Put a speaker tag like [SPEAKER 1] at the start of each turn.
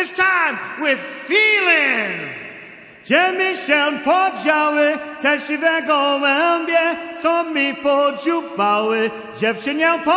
[SPEAKER 1] This time with feeling.
[SPEAKER 2] Ziemi się podziały, te siwe gołębie, co mi podziupały, dziewczynię